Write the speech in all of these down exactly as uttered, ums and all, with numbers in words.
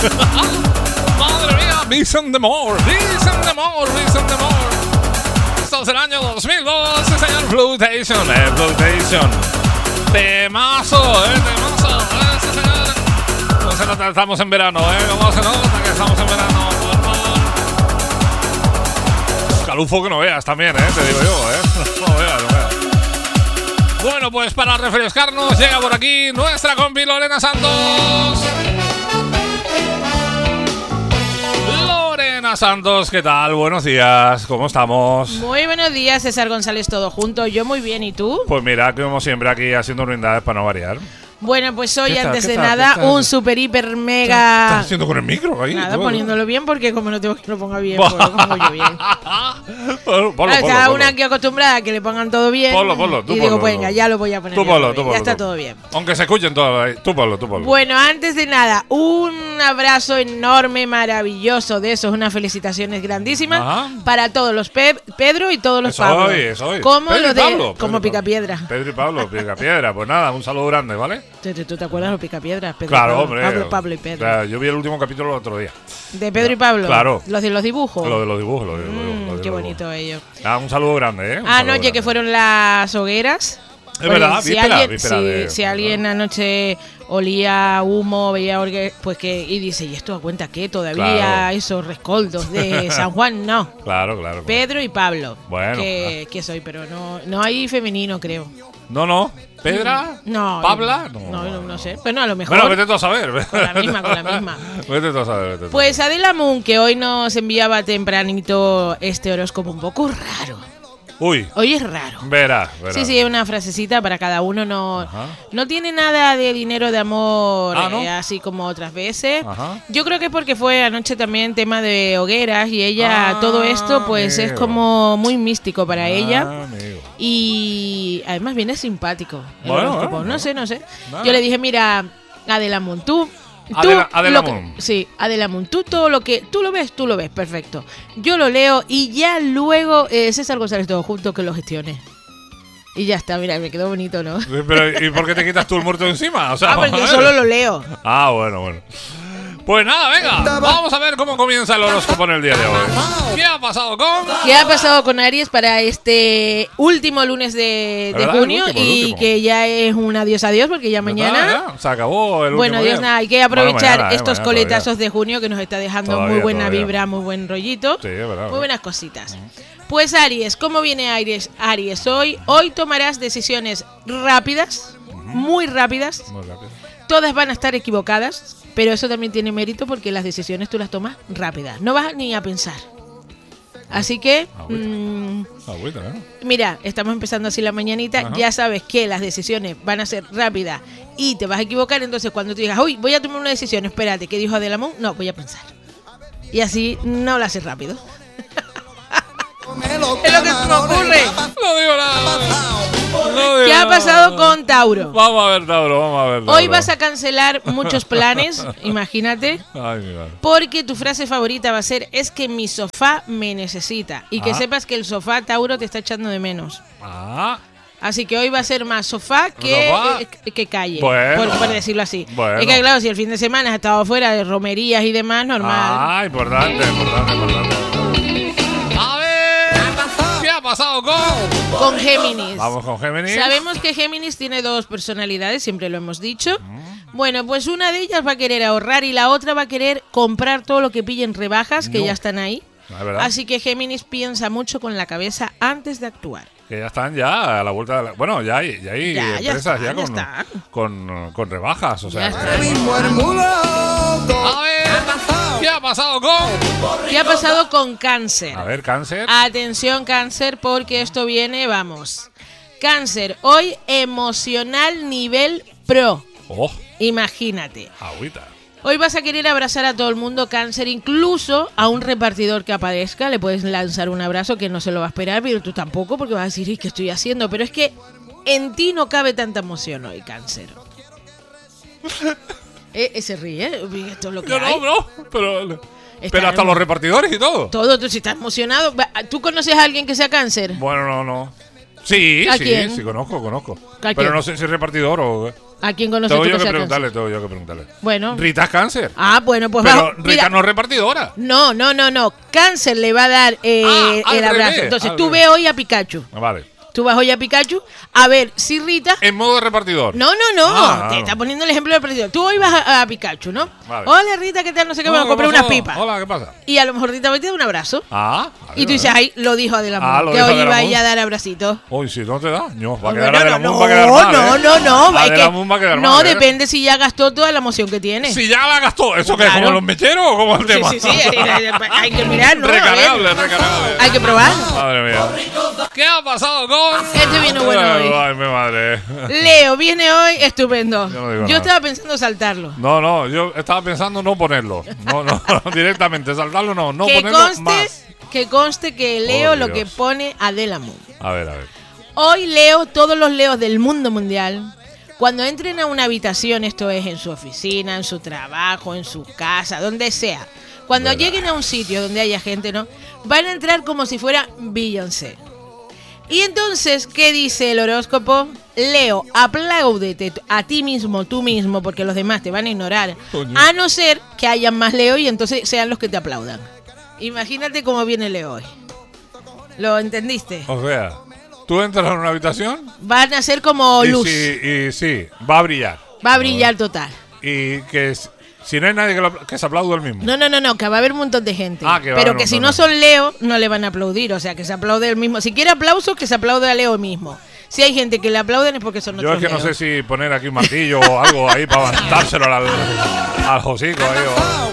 Madre mía, Vision the More, Vision the More, Vision the More. Esto es el año dos mil dos, señor Flotation, eh, Flotation. Temazo, eh, temazo, eh, sí, señor. No se nota que estamos en verano, eh, no se nota que estamos en verano, por favor. Calufo que no veas también, eh, te digo yo, eh. No veas, no veas. Bueno, pues para refrescarnos llega por aquí nuestra compi Lorena Santos. Lorena Santos, ¿qué tal? Buenos días, ¿cómo estamos? Muy buenos días, César González, todo junto. Yo muy bien, ¿y tú? Pues mira, como siempre aquí haciendo ruindades para no variar. Bueno, pues hoy, tal, antes de tal, nada, un super, hiper, mega... ¿Qué estás haciendo con el micro ahí? Nada, todo, poniéndolo bien, porque como no tengo que lo ponga bien, pues lo pongo yo bien. Ponlo, ponlo, Está ponlo, una aquí acostumbrada a que le pongan todo bien. Ponlo, ponlo, tú y digo, ponlo, venga, tú. ya lo voy a poner Tú bien, ponlo, bien. tú ponlo, Ya está tú. todo bien. Aunque se escuchen todos ahí. Tú ponlo, tú ponlo. Bueno, antes de nada, un abrazo enorme, maravilloso de esos, unas felicitaciones grandísimas Ajá. para todos los Pe Pedro y todos los Eso Pablo. hoy, eso hoy. Como Pedro y lo de, Pablo, Pedro como y Pablo. Picapiedra. Pedro y Pablo, Picapiedra. Pues nada, un saludo grande, ¿vale? ¿Tú, tú, tú te acuerdas de los Picapiedras? Pedro, Claro, Pablo, hombre. Pablo, Pablo y Pedro. O sea, yo vi el último capítulo el otro día. ¿De Pedro y Pablo? Claro. ¿Los de los dibujos? Lo de los dibujos, lo de los Mm, dibujos. lo de qué los bonito dibujos. ellos. Ah, un saludo grande, ¿eh? Un saludo Anoche que grande. fueron las hogueras. Es verdad, si víspera, alguien, víspera si, de- si alguien anoche olía humo, veía orgue, pues que y dice, ¿y esto a cuenta qué? Todavía Claro. esos rescoldos de San Juan, no. Claro, claro. claro. Pedro y Pablo. Bueno, Que, que soy, pero no, no hay femenino, creo. No, no. ¿Pedra? No. ¿Pabla? No, no, no, no sé. Bueno, a lo mejor. Bueno, vete tú a saber. Con la misma, con la misma. Vete tú a saber. Vete tú a Pues saber. Adela Moon, que hoy nos enviaba tempranito este horóscopo un poco raro. Uy, Hoy es raro. verás, verás. Sí, sí, una frasecita para cada uno. No, Ajá. no tiene nada de dinero, de amor, Ah, ¿no? eh, así como otras veces. Ajá. Yo creo que es porque fue anoche también tema de hogueras y ella, Ah, todo esto, pues es amigo. como muy místico para ella. Ah, amigo. Y además viene simpático el Bueno, horóscopo. bueno, no bueno. sé, no sé. Nada. Yo le dije, mira, Adela Moon, tú... tú Adela- Adela lo que- Moon. Sí, Adela Moon, tú todo lo que... Tú lo ves, tú lo ves, perfecto. Yo lo leo y ya luego eh, César González todo junto que lo gestione. Y ya está, mira, me quedó bonito, ¿no? Sí, Pero, ¿y por qué te quitas tú el muerto de encima? O sea, Ah, porque yo vamos a solo ver. lo leo. Ah, bueno, bueno. Pues nada, venga, vamos a ver cómo comienza el horóscopo en el día de hoy. ¿Qué ha pasado con...? ¿Qué ha pasado con Aries para este último lunes de, de ¿Verdad? El junio? último, el y último. que ya es un adiós, adiós, porque ya mañana... Ya, ya, se acabó el Bueno, último Dios, día. nada, hay que aprovechar Bueno, mañana, eh, estos mañana coletazos todavía. de junio que nos está dejando Todavía, muy buena todavía. vibra, muy buen rollito. Sí, es verdad, Muy verdad. buenas cositas. Pues Aries, ¿cómo viene Aries? Aries, hoy, hoy tomarás decisiones rápidas, muy rápidas. Muy rápido. Todas van a estar equivocadas, pero eso también tiene mérito porque las decisiones tú las tomas rápidas. No vas ni a pensar. Así que, Agüita. mm, Agüita, ¿eh? mira, estamos empezando así la mañanita, Ajá. ya sabes que las decisiones van a ser rápidas y te vas a equivocar, entonces cuando tú digas, uy, voy a tomar una decisión, espérate, ¿qué dijo Adela Moon? No, voy a pensar. Y así no la haces rápido. Es lo que se me ocurre. No digo nada. No digo ¿Qué ha nada. pasado con Tauro? Vamos a ver, Tauro, vamos a ver. Tauro. Hoy vas a cancelar muchos planes, imagínate. Ay, mi madre. Porque tu frase favorita va a ser, es que mi sofá me necesita. Y que Ah. sepas que el sofá, Tauro, te está echando de menos. Ah, Así que hoy va a ser más sofá que, ¿Sofá? eh, que calle, Bueno. por, por decirlo así. Bueno. Es que claro, si el fin de semana has estado fuera de romerías y demás, normal. ah, importante, importante, importante. A ver, ¿qué ha pasado con...? Con Géminis. Vamos con Géminis. Sabemos que Géminis tiene dos personalidades, siempre lo hemos dicho. Bueno, pues una de ellas va a querer ahorrar y la otra va a querer comprar todo lo que pille en rebajas, que No. ya están ahí. Es verdad. Así que Géminis piensa mucho con la cabeza antes de actuar. Que ya están ya a la vuelta de la... Bueno, ya hay, ya hay Ya, ya empresas están, ya ya con, están. con, con rebajas, o sea... Ya que- A ver, ¿qué ha pasado con...? ¿Qué ha pasado con Cáncer? A ver, Cáncer. Atención, Cáncer, porque esto viene, vamos. Cáncer, hoy emocional nivel pro. Oh, Imagínate. agüita. Hoy vas a querer abrazar a todo el mundo, Cáncer, incluso a un repartidor que aparezca. Le puedes lanzar un abrazo que no se lo va a esperar, pero tú tampoco, porque vas a decir, ¿y qué estoy haciendo? Pero es que en ti no cabe tanta emoción hoy, Cáncer. eh, ese ríe, ¿eh? Esto es lo que Yo hay. no, no, pero... Está Pero hasta en- los repartidores y todo. Todo, tú si estás emocionado. Va- ¿Tú conoces a alguien que sea Cáncer? Bueno, no, no. Sí, ¿A sí, quién? sí, conozco, conozco. ¿A Pero quién? no sé si es repartidor o... ¿A quién conoces Tengo tú yo que que sea preguntarle, cáncer? tengo yo que preguntarle. Bueno. Rita es cáncer. Ah, bueno, pues Pero vamos. Rita Mira, no es repartidora. no, no, no, no. Cáncer le va a dar eh, Ah, al el abrazo. revés, Entonces al tú revés. ve hoy a Pikachu. Vale. Tú vas hoy a Pikachu a ver si Rita... En modo repartidor. No, no, no. Ah, te ah. está poniendo el ejemplo del partido. Tú hoy vas a, a Pikachu, ¿no? Vale. Hola Rita, ¿qué tal? No sé qué, me voy a ¿qué comprar pasó? unas pipas. Hola, ¿qué pasa? Y a lo mejor Rita va a te da un abrazo. Ah. Y tú dices, ay, lo dijo Adelamón, Ah, lo que dijo hoy iba a Adelamón. ir a dar abracitos. Uy, si no te da, no, va a No, quedar no, Adelamón, no, va a quedar mal, no, ¿eh? no, no, es que Adelamón va a quedar no mal, ¿eh? depende si ya gastó toda la emoción que tiene. Si ya la gastó, ¿eso qué es? Claro. ¿Como los mecheros o como el Sí, tema? sí, sí, eh, hay que mirar, ¿no? A ver. Recargable, recargable. Hay que probar. Madre mía. ¿Qué ha pasado con...? Este viene bueno Ay, hoy. Ay, mi madre. Leo viene hoy estupendo. Yo no digo Yo nada. estaba pensando saltarlo. No, no, yo estaba pensando no ponerlo. No, no, directamente, saltarlo no, no que ponerlo conste, más. que conste que leo Oh, lo que Dios. pone Adelamón. A ver, a ver. Hoy leo todos los leos del mundo mundial. Cuando entren a una habitación, esto es en su oficina, en su trabajo, en su casa, donde sea. Cuando Verdad. lleguen a un sitio donde haya gente, ¿no? Van a entrar como si fuera Beyoncé. Y entonces, ¿qué dice el horóscopo? Leo, apláudete a ti mismo, tú mismo, porque los demás te van a ignorar. Coño. A no ser que hayan más Leo y entonces sean los que te aplaudan. Imagínate cómo viene Leo hoy. ¿Lo entendiste? O sea, tú entras en una habitación Van a ser como y luz. sí, y sí, va a brillar. Va a brillar total. Y que s- si no hay nadie que, lo apl- que se aplaude el mismo. No, no, no, no, que va a haber un montón de gente. Ah, que va a Pero haber que un si montón no de son Leo, no le van a aplaudir. O sea, que se aplaude el mismo. Si quiere aplausos, que se aplaude a Leo mismo. Si hay gente que le aplauden es porque son Yo otros es que no Leo. sé si poner aquí un martillo o algo ahí para dárselo al, al hocico ahí.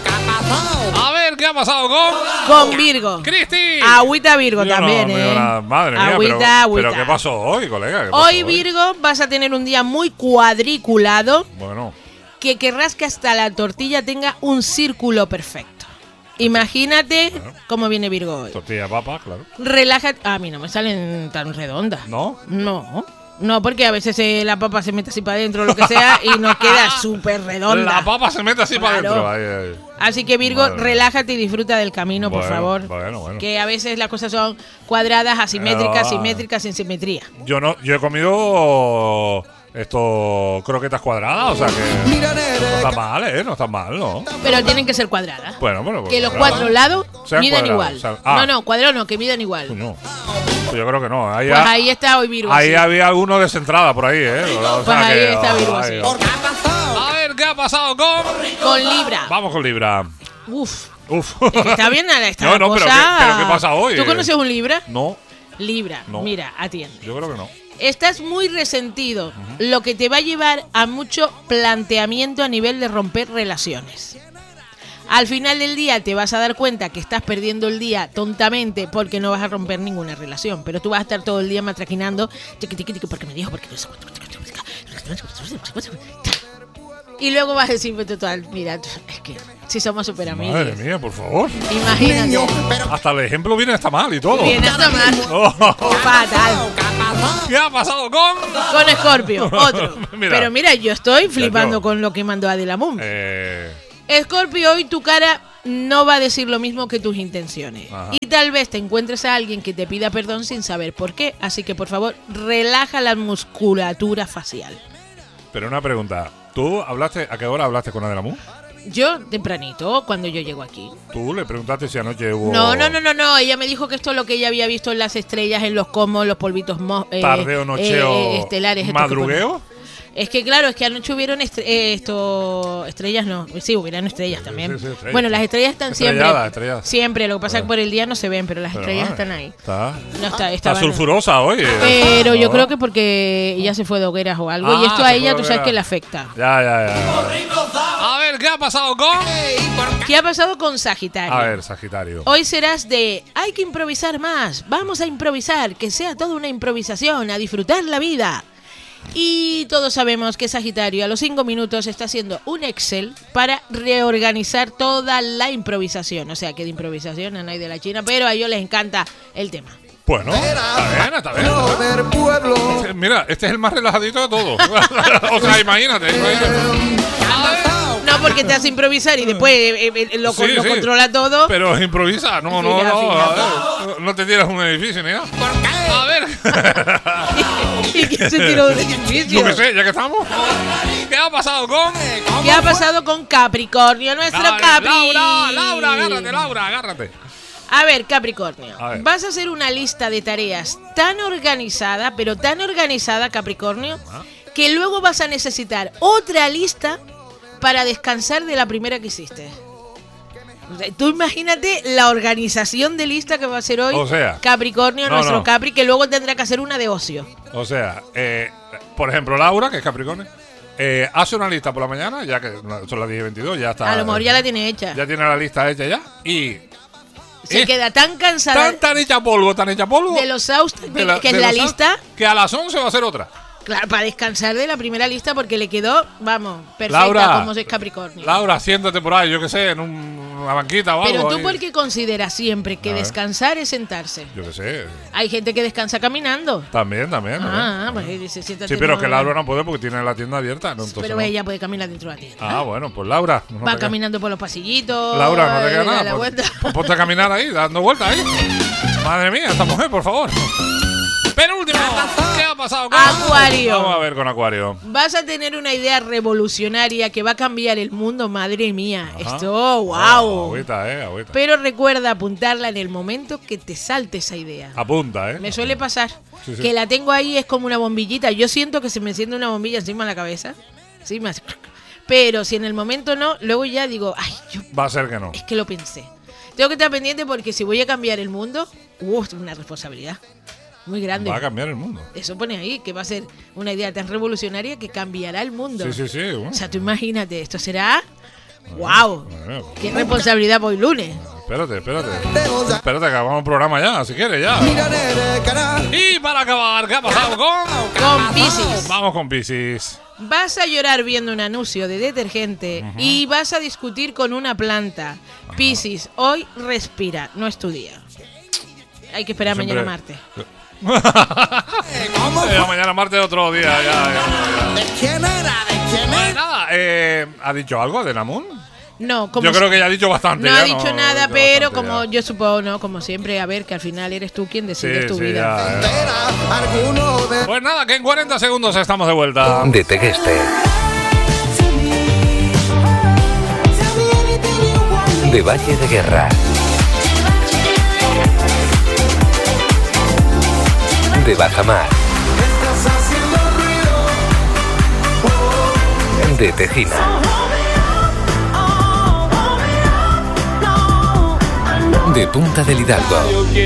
o- A ver, ¿qué ha pasado con Con Virgo. Cristi? Agüita Virgo Yo no, también, no ¿eh? digo nada. Madre mía, agüita, pero, agüita. pero ¿qué pasó hoy, colega? ¿Qué pasó Hoy, Virgo, vas a tener un día muy cuadriculado, Bueno, que querrás que hasta la tortilla tenga un círculo perfecto. Imagínate cómo viene Virgo hoy. tortilla de papa, claro. Relájate. A mí no me salen tan redondas. ¿No? No. No, porque a veces eh, la papa se mete así para adentro o lo que sea y nos queda súper redonda. La papa se mete así para Claro. adentro. Ahí, ahí. Así que Virgo, Madre mía. relájate y disfruta del camino, por Bueno, favor. bueno, bueno. Que a veces las cosas son cuadradas, asimétricas, Ah. simétricas, sin simetría. Yo no, yo he comido esto croquetas cuadradas, o sea que no está mal, ¿eh? No está mal, ¿no? Pero tienen que ser cuadradas. Bueno, bueno. Que los cuadradas. cuatro lados Sean midan cuadrados, igual. o sea, ah. No, no, cuadrado no, que midan igual. Coño. Pues yo creo que no. Ahí, Pues ha- ahí está hoy Virgo. ahí así. había alguno descentrada por ahí, ¿eh? O Pues sea ahí que- está Virgo, ay, así. A ver, ¿qué ha pasado con...? Con Libra. Vamos con Libra. Uf. Uf. Es que está bien nada esta No, no, cosa. pero ¿qué- pero qué pasa hoy? ¿Tú conoces un Libra? No, Libra. No. Mira, atiende. yo creo que no. Estás muy resentido, lo que te va a llevar a mucho planteamiento a nivel de romper relaciones. Al final del día te vas a dar cuenta que estás perdiendo el día tontamente porque no vas a romper ninguna relación, pero tú vas a estar todo el día matraquinando, tiqui, tiqui, tiqui, porque me dijo, porque no sé cuánto. Y luego vas a decir, pues, total, mira, es que si somos súper amigos. Madre mía, por favor. Imagínate. Hasta el ejemplo viene hasta mal y todo. Viene hasta mal. Oh. Fatal. ¿Qué ha pasado con...? Con Escorpio, otro. Mira. Pero mira, yo estoy flipando yo. con lo que mandó Adelamón. Eh, Escorpio, hoy tu cara no va a decir lo mismo que tus intenciones. Ajá. Y tal vez te encuentres a alguien que te pida perdón sin saber por qué. Así que, por favor, relaja la musculatura facial. pero una pregunta. ¿Tú hablaste, a qué hora hablaste con Adelamú? Yo, tempranito, cuando yo llego aquí. ¿Tú le preguntaste si anoche hubo... No, no, no, no, no. Ella me dijo que esto es lo que ella había visto en las estrellas, en los comos, los polvitos mo eh, Tardeo, nocheo, eh, eh, estelares. estos que madrugueo. ponen. Es que claro, es que anoche hubieron estre eh, esto, estrellas, no, sí, hubieran estrellas también. sí, sí, estrellas. Bueno, las estrellas están Estrelladas, siempre. estrelladas. Siempre, lo que pasa es que Claro. por el día no se ven, pero las Pero, estrellas madre, están ahí. Está, No está, está estaban- sulfurosa hoy. eh. Pero yo No. creo que porque ella se fue de hogueras o algo. Ah, y esto se a fue ella de tú sabes hogueras. que le afecta. Ya, ya, ya. A ver, ¿qué ha pasado con...? ¿Qué ha pasado con Sagitario? A ver, Sagitario. Hoy serás de hay que improvisar más, vamos a improvisar, que sea toda una improvisación, a disfrutar la vida. Y todos sabemos que Sagitario a los cinco minutos está haciendo un Excel para reorganizar toda la improvisación. O sea, que de improvisación a nadie de la China, pero a ellos les encanta el tema. Bueno, está bien, está bien. Este- Mira, este es el más relajadito de todos. O sea, imagínate. imagínate. A ver, No, porque te hace improvisar y después eh, eh, lo, Sí, lo sí. controla todo. Pero improvisa, no, no, Fija, no, fija. a ver, no te tiras un edificio ni nada. A ver. ¿Y quién se tiró de un edificio? Yo qué sé, ya que estamos. ¿Qué ha pasado con...? ¿Qué ha pasado con Capricornio? Nuestro Dale, Capri. Laura, Laura, agárrate, Laura, agárrate. A ver, Capricornio, A ver. vas a hacer una lista de tareas tan organizada, pero tan organizada, Capricornio, Ah. que luego vas a necesitar otra lista para descansar de la primera que hiciste. O sea, tú imagínate la organización de lista que va a hacer hoy O sea, Capricornio, no, nuestro no. Capri, que luego tendrá que hacer una de ocio. O sea, eh, por ejemplo, Laura, que es Capricornio, eh, hace una lista por la mañana, ya que son las diez y veintidós, ya está. A lo mejor ya la tiene hecha. Ya tiene la lista hecha ya. Y... Se es queda tan cansada Tan, tan hecha polvo, tan hecha polvo. de los Austin, de la- que es de la los- lista. Que a las once va a ser otra. Claro, para descansar de la primera lista porque le quedó, vamos, perfecta Laura, como es Capricornio. Laura, siéntate por ahí, yo qué sé, en un- una banquita o algo. Pero tú ahí. porque consideras siempre que A ver. descansar es sentarse. Yo qué sé. Hay gente que descansa caminando. También, también. Ah, también. pues dice, siéntate. Sí, pero no- que Laura no puede porque tiene la tienda abierta. ¿no? Entonces Pero no. ella puede caminar dentro de la tienda. Ah, bueno, pues Laura. no Va te queda- caminando por los pasillitos. Laura, no te eh, queda da nada. la Pues, vuelta. pues ponte a caminar ahí, dando vueltas ahí. Madre mía, esta mujer, por favor. Penúltimo. ¿Qué ha pasado con Acuario. Vamos a ver con Acuario. Vas a tener una idea revolucionaria que va a cambiar el mundo, madre mía. Ajá. Esto, Ah, wow. agüita, eh, agüita. Pero recuerda apuntarla en el momento que te salte esa idea. Apunta, eh. Me suele pasar Sí, sí. que la tengo ahí, es como una bombillita. Yo siento que se me enciende una bombilla encima de la cabeza. Sí, me hace... Pero si en el momento no, luego ya digo, ay, yo Va a ser que no. es que lo pensé. Tengo que estar pendiente porque si voy a cambiar el mundo, uh, es una responsabilidad muy grande. Va a cambiar el mundo. Eso pone ahí, que va a ser una idea tan revolucionaria que cambiará el mundo. Sí, sí, sí. Bueno. O sea, tú imagínate, esto será... ¡Wow! Bueno, pues, ¡Qué responsabilidad por hoy lunes! espérate, espérate. Espérate, que acabamos el programa ya, si quieres, ya. Y para acabar, ¿qué ha pasado con...? Con Piscis. Vamos con Piscis. Vas a llorar viendo un anuncio de detergente y vas a discutir con una planta. Piscis, hoy respira, no es tu día. Hay que esperar Siempre- mañana martes. Eh, mañana martes otro día, ya. ya, ¿De quién era? ¿De quién ya. era? Nada, eh, ¿ha dicho algo de Namun? No, como Yo creo que ya ha dicho bastante. no ya, ha dicho nada, ha dicho pero bastante como ya. yo supongo, ¿no? Como siempre, a ver, que al final eres tú quien decide Sí, tu sí, vida. ya, ya. Era alguno de Pues nada, que en cuarenta segundos estamos de vuelta. De Tegueste. De Valle de Guerra. De Bajamar. De Tejina. De Punta del Hidalgo.